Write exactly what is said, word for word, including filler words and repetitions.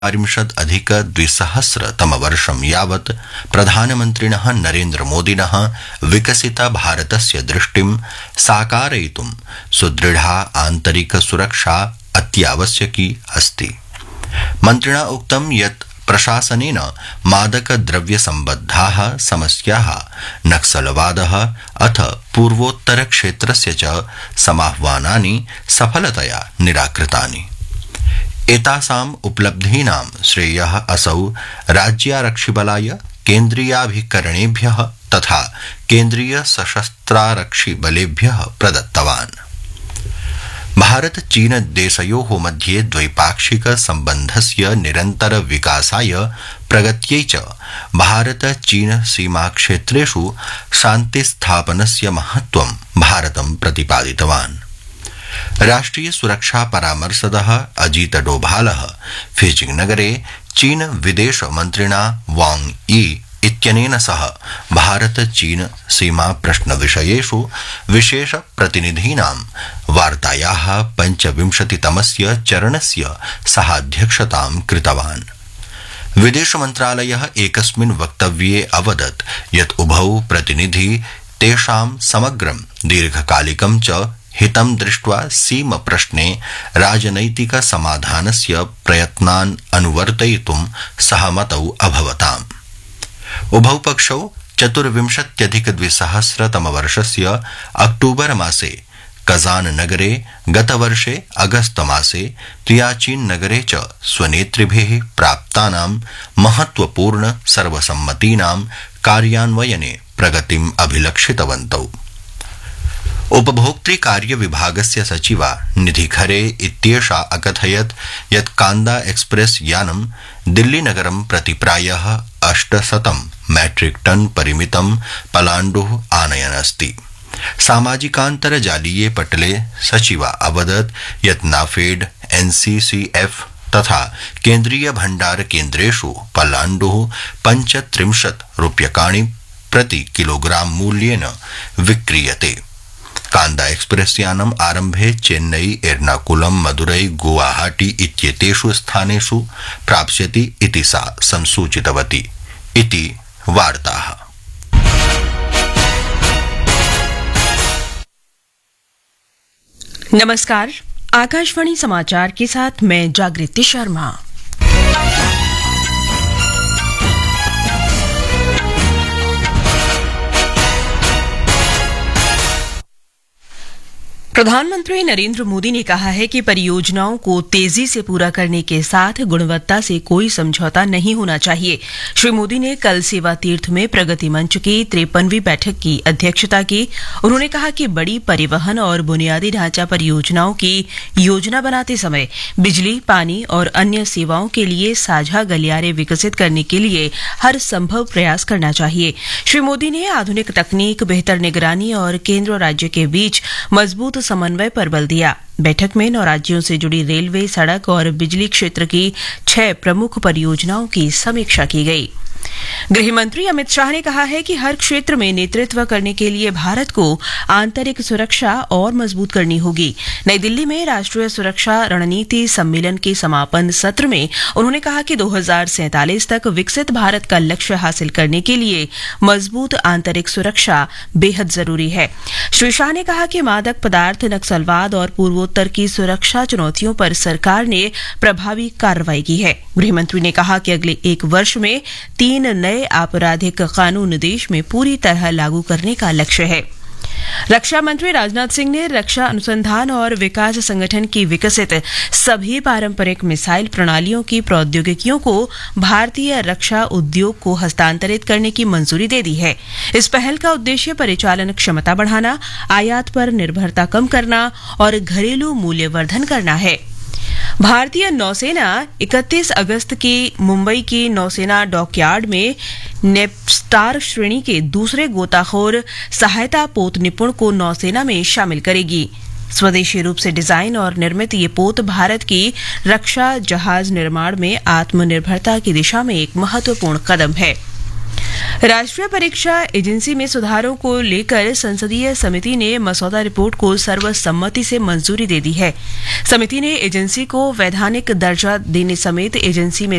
चत्वारिंशत् अधिक द्विसहस्रतमवर्षं यावत् प्रधानमन्त्रिणः नरेन्द्रमोदिनः विकसित भारतस्य दृष्टिं साकारयितुं सुदृढा आन्तरिक सुरक्षा अत्यावश्यकी अस्ति। मन्त्रिणा उक्तं यत् प्रशासनेन मादकद्रव्यसम्बद्धाः समस्याः, नक्सलवादः अथ पूर्वोत्तरक्षेत्रस्य च समाह्वानानि सफलतया निराकृतानि। एतासाम् उपलब्धीनां श्रेयः असौ राज्यारक्षिबलाय, केन्द्रीयाभिकरणेभ्यः तथा केन्द्रीय सशस्त्रारक्षिबलेभ्यः प्रदत्तवान्। भारत चीन देशयोः मध्ये द्वैपाक्षिक सम्बन्धस्य निरन्तर विकासाय प्रगत्यै च भारत चीन सीमाक्षेत्रेषु शान्तिस्थापनस्य महत्त्वं भारतं प्रतिपादितवान्। राष्ट्रिय सुरक्षा परामर्शदः अजीत डोभालः फीजिंग नगरे चीन विदेश मन्त्रिणा वांग यी इत्यनेन सह भारत चीन सीमा प्रश्न विषयेषु विशेष प्रतिनिधीनां वार्तायाः पञ्चविंशतितमस्य चरणस्य सहाध्यक्षतां कृतवान्। विदेश मन्त्रालयः एकस्मिन् वक्तव्ये अवदत् यत् उभौ प्रतिनिधि तेषां समग्रं दीर्घकालिकं च हितं दृष्ट्वा सीम प्रश्ने राजनैतिक समाधानस्य प्रयत्नान् अनुवर्तयितुं सहमतौ अभवताम्। उभौ पक्षौ चतुर्विंशत्यधिक द्विसहस्रतमवर्षस्य अक्टूबर मासे कजान नगरे, गतवर्षे अगस्त मासे तियाचिन नगरे च स्वनेतृभिः प्राप्तानां महत्वपूर्ण सर्वसम्मतीनां कार्यान्वयने प्रगतिम् अभिलक्षितवन्तौ। उपभोक्तृ कार्य विभागस्य सचिवा निधि खरे इत्येषा अकथयत् यत् कांदा एक्सप्रेस यानं दिल्लीनगरं प्रति प्रायः अष्टशतं मैट्रिक टन परिमितं पलाण्डुः आनयन् अस्ति। सामाजिकान्तर्जालीये पटले सचिवा अवदत् यत् नाफेड, एनसीसीएफ तथा केन्द्रीय भण्डार केन्द्रेषु पलाण्डुः पञ्चत्रिंशत् रूप्यकाणि प्रति किलोग्राम मूल्येन विक्रीयते। कांदा एक्सप्रेस यानम् आरम्भे चेन्नई, एर्नाकुलम, मदुरै, गुवाहाटी इत्येतेषु स्थानेषु प्राप्स्यति इति सा संसूचितवती इति वार्ताः। नमस्कार, आकाशवाणी समाचार के साथ मैं जागृति शर्मा। प्रधानमंत्री नरेंद्र मोदी ने कहा है कि परियोजनाओं को तेजी से पूरा करने के साथ गुणवत्ता से कोई समझौता नहीं होना चाहिए। श्री मोदी ने कल सेवा तीर्थ में प्रगति मंच की तिरपनवीं बैठक की अध्यक्षता की। उन्होंने कहा कि बड़ी परिवहन और बुनियादी ढांचा परियोजनाओं की योजना बनाते समय बिजली, पानी और अन्य सेवाओं के लिए साझा गलियारे विकसित करने के लिए हर संभव प्रयास करना चाहिए। श्री मोदी ने आधुनिक तकनीक, बेहतर निगरानी और केंद्र और राज्य के बीच मजबूत समन्वय पर बल दिया। बैठक में नौ राज्यों से जुड़ी रेलवे, सड़क और बिजली क्षेत्र की छह प्रमुख परियोजनाओं की समीक्षा की गई। गृह मंत्री अमित शाह ने कहा है कि हर क्षेत्र में नेतृत्व करने के लिए भारत को आंतरिक सुरक्षा और मजबूत करनी होगी। नई दिल्ली में राष्ट्रीय सुरक्षा रणनीति सम्मेलन के समापन सत्र में उन्होंने कहा कि दो हज़ार सैंतालीस तक विकसित भारत का लक्ष्य हासिल करने के लिए मजबूत आंतरिक सुरक्षा बेहद जरूरी है। श्री शाह ने कहा कि मादक पदार्थ, नक्सलवाद और पूर्वोत्तर की सुरक्षा चुनौतियों पर सरकार ने प्रभावी कार्रवाई की है। गृहमंत्री ने कहा कि अगले एक वर्ष में तीन नए आपराधिक कानून देश में पूरी तरह लागू करने का लक्ष्य है। रक्षा मंत्री राजनाथ सिंह ने रक्षा अनुसंधान और विकास संगठन की विकसित सभी पारंपरिक मिसाइल प्रणालियों की प्रौद्योगिकियों को भारतीय रक्षा उद्योग को हस्तांतरित करने की मंजूरी दे दी है। इस पहल का उद्देश्य परिचालन क्षमता बढ़ाना, आयात पर निर्भरता कम करना और घरेलू मूल्यवर्धन करना है। भारतीय नौसेना इकतीस अगस्त की मुंबई की नौसेना डॉकयार्ड में नेपस्टार श्रेणी के दूसरे गोताखोर सहायता पोत निपुण को नौसेना में शामिल करेगी। स्वदेशी रूप से डिजाइन और निर्मित ये पोत भारत की रक्षा जहाज निर्माण में आत्मनिर्भरता की दिशा में एक महत्वपूर्ण कदम है। राष्ट्रीय परीक्षा एजेंसी में सुधारों को लेकर संसदीय समिति ने मसौदा रिपोर्ट को सर्वसम्मति से मंजूरी दे दी है। समिति ने एजेंसी को वैधानिक दर्जा देने समेत एजेंसी में